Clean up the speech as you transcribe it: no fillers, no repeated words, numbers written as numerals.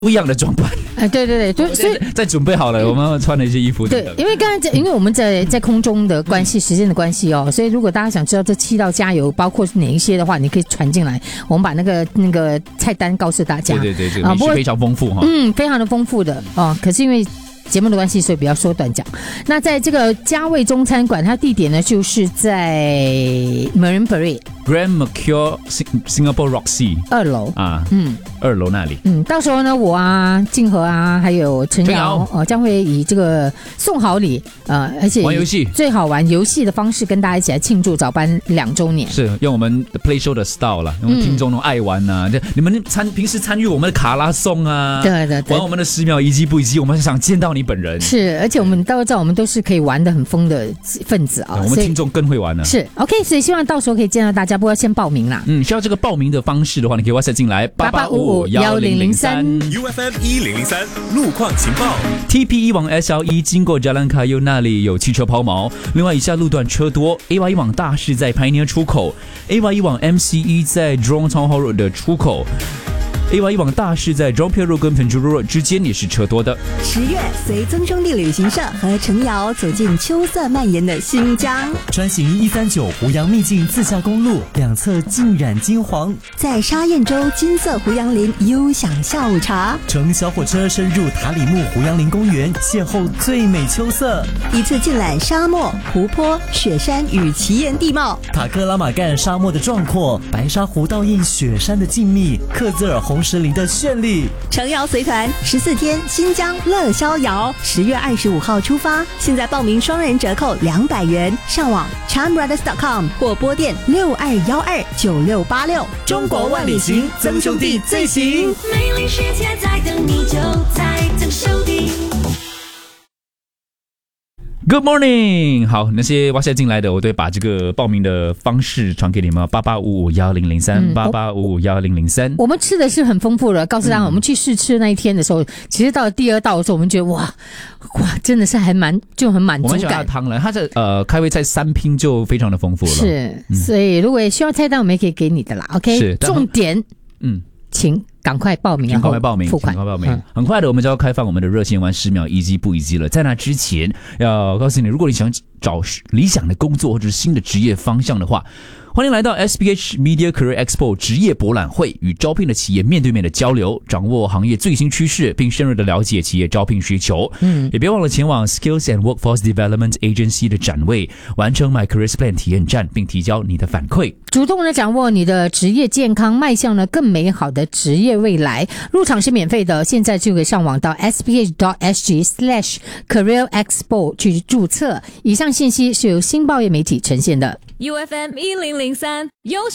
不一样的装扮。 对，所以在准备好了，我们穿了一些衣服。 对，因为因为我们在空中的关系、时间的关系所以如果大家想知道这7道加油包括是哪一些的话，你可以传进来，我们把那个菜单告诉大家。 对，这个美食非常丰富非常的丰富的可是因为节目的关系，所以比较缩短讲。那在这个嘉味中餐馆，它地点呢就是在 Marine Parade。Grand Mercure Singapore Roxy 2楼 2楼那里。 到时候呢，我静和还有陈瑶将会以这个送好礼而且玩游戏最好玩游戏的方式跟大家一起来庆祝早班2周年。 是用我们的 Play Show 的 style 啦，用听众那种爱玩你们平时参与我们的卡拉颂对， 玩我们的10秒一击不一击，我们想见到你本人。 是，而且我们大家知道我们都是可以玩得很疯的分子我们听众更会玩了。 是 OK， 所以希望到时候可以见到大家，不过要先报名啦。 需要这个报名的方式的话，你可以 WhatsApp 进来 88551003 UFM 1003路况情报。 TP1 往 SLE 经过 Jalan Kayu 那里有汽车抛锚，另外以下路段车多。 AY1 往大市在 Pioneer 出口， AY1 往 MCE 在 Jurong Town Hall Road 的出口，AY1 往大市在 Jurong Pier Road 跟 Penjuru Road 之间也是车多的。 10月，随曾兄弟旅行社和程瑶走进秋色蔓延的新疆， 穿行139湖阳秘境自驾公路，两侧浸染金黄， 在沙堰洲金色湖杨林悠享下午茶， 乘小火车深入塔里木湖杨林公园，邂逅最美秋色， 一次尽览沙漠、湖泊、雪山与奇岩地貌， 塔克拉玛干沙漠的壮阔，白沙湖倒映雪山的静谧，克孜尔红石林的绚丽。 程瑶随团14天新疆乐逍遥，10月25号出发，现在报名双人折扣200元，上网 charmbrothers.com 或拨电62129686。 中国万里行，曾兄弟最行。 美丽世界在等你，就在曾兄弟。 Good morning， 好，那些WhatsApp进来的，我都会把这个报名的方式传给你们，88551003 88551003。 我们吃的是很丰富的，告诉大家，我们去试吃那一天的时候，其实到了第2道的时候，我们觉得哇，真的是很满足感。 我们喜欢它的汤了，它的开胃菜3拼就非常的丰富了。 是，所以如果需要菜单，我们也可以给你的啦。OK， 是重点，请赶快报名， 赶快报名， 付款。 很快的，我们就要开放我们的热线玩10秒一击不一击了。在那之前，要告诉你，如果你想找理想的工作或者是新的职业方向的话，欢迎来到 SPH Media Career Expo 职业博览会，与招聘的企业面对面的交流，掌握行业最新趋势，并深入的了解企业招聘需求。也别忘了前往 Skills and Workforce Development Agency 的展位，完成 My Career Plan 体验站，并提交你的反馈。 主动的掌握你的职业健康，迈向了更美好的职业未来。入场是免费的，现在就可以上网到 sph.sg/careerexpo 去注册。以上信息是由新报业媒体呈现的。 UFM 1003